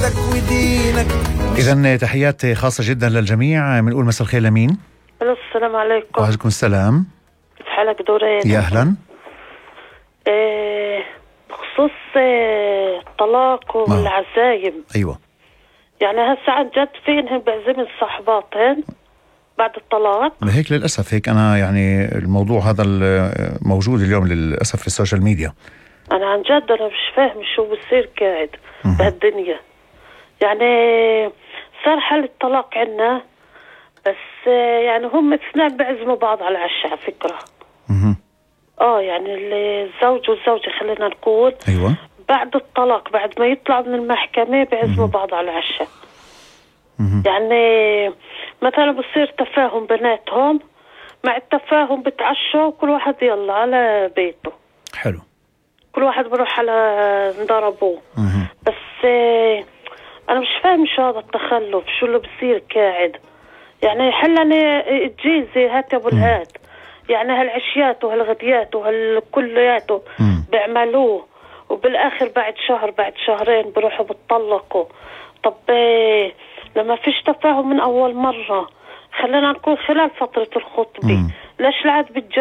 عقيدتك ودينك. إذن تحيات خاصة جدا للجميع. بنقول مساء الخير لمين؟ السلام عليكم. وعليكم السلام. كيف حالك دورين؟ يا أهلا. بخصوص الطلاق والعزايم. أيوة. يعني هسه عن جد فينهم بعزم الصحباتين بعد الطلاق؟ هيك للأسف، هيك أنا يعني الموضوع هذا موجود اليوم للأسف في السوشيال ميديا. أنا عن جد أنا مش فاهم شو بصير قاعد بهالدنيا. يعني صار حل الطلاق عنا، بس يعني هم اثنين بعزموا بعض على العشاء على فكرة. يعني الزوج والزوجة خلينا نقول. أيوة. بعد الطلاق بعد ما يطلعوا من المحكمة بعزموا بعض على العشاء. يعني مثلا بصير تفاهم بيناتهم، مع التفاهم بتعشوا كل واحد يلا على بيته. حلو. كل واحد بروح على دار أبوه. بس أنا مش فاهم شو هذا التخلف، شو اللي بصير قاعد. يعني حلني الجيزة هات أبو الهات، يعني هالعشيات وهالغديات وهالكليات بيعملوه، وبالآخر بعد شهر بعد شهرين بروحوا بتطلقوا. طب لما فيش تفاهم من أول مرة، خلينا نقول خلال فترة الخطبة، ليش العاد